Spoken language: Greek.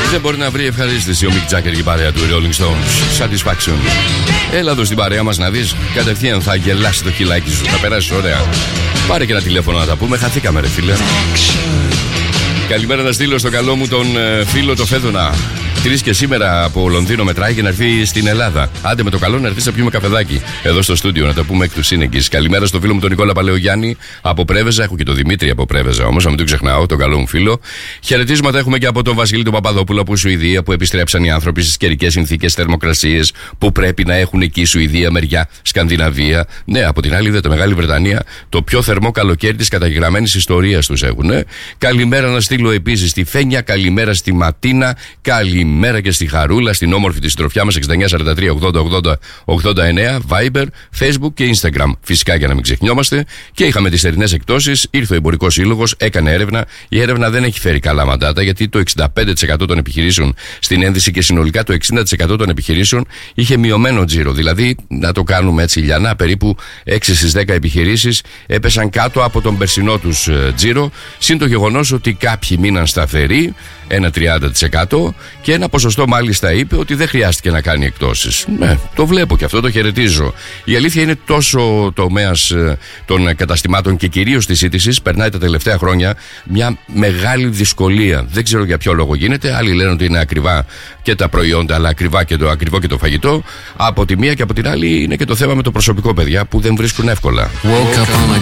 Δεν μπορεί να βρει ευχαρίστηση ο Μικ Τζάκερ και η παρέα του Rolling Stones. Satisfaction. Έλα εδώ στην παρέα μας να δεις. Κατευθείαν θα γελάσει το χιλάκι σου. Θα περάσεις ωραία. Πάρε και ένα τηλέφωνο να τα πούμε. Χαθήκαμε, ρε φίλε. Καλημέρα να στείλω στο καλό μου τον φίλο το Φέδωνα. 3 και σήμερα από Λονδίνο μετράει για να έρθει στην Ελλάδα. Άντε με το καλό να έρθει να πιούμε καφεδάκι εδώ στο στούντιο, να τα πούμε εκ του σύνεγγυς. Καλημέρα στο φίλο μου τον Νικόλα Παλαιογιάννη από Πρέβεζα. Έχω και τον Δημήτρη από Πρέβεζα όμως, να μην τον ξεχνάω, τον καλό μου φίλο. Χαιρετίσματα έχουμε και από τον Βασίλη τον Παπαδόπουλο από Σουηδία, που επιστρέψαν οι άνθρωποι στις καιρικές συνθήκες, θερμοκρασίες που πρέπει να έχουν εκεί η Σουηδία, μεριά Σκανδιναβία. Ναι, από την άλλη, το Μεγάλη Βρετανία, το πιο θερμό καλοκαίρι της καταγεγραμμένης ιστορίας τους έχουν. Καλημέρα να στείλω επίσης στη Φένια, καλημέρα στη Ματίνα, καλημέρα και στη Χαρούλα, στην όμορφη τη συντροφιά μας 6943-80-80-89, Viber, Facebook και Instagram. Φυσικά για να μην ξεχνιόμαστε. Και είχαμε τις θερινές εκτόσεις. Ήρθε ο Εμπορικός Σύλλογος, έκανε έρευνα. Η έρευνα δεν έχει φέρει καλά μαντάτα, γιατί το 65% των επιχειρήσεων στην ένδυση και συνολικά το 60% των επιχειρήσεων είχε μειωμένο τζίρο. Δηλαδή, να το κάνουμε έτσι λιανά, περίπου 6 στις 10 επιχειρήσεις έπεσαν κάτω από τον περσινό τους τζίρο. Συν το γεγονός ότι κάποιοι μείναν σταθεροί, ένα 30%, και ένα ποσοστό μάλιστα είπε ότι δεν χρειάστηκε να κάνει εκτόσεις. Ναι, το βλέπω και αυτό το χαιρετίζω. Η αλήθεια είναι τόσο ο τομέας των καταστημάτων και κυρίως της σύντησης περνάει τα τελευταία χρόνια μια μεγάλη δυσκολία. Δεν ξέρω για ποιο λόγο γίνεται. Άλλοι λένε ότι είναι ακριβά και τα προϊόντα, αλλά ακριβό και το φαγητό. Από τη μία και από την άλλη είναι και το θέμα με το προσωπικό, παιδιά, που δεν βρίσκουν εύκολα.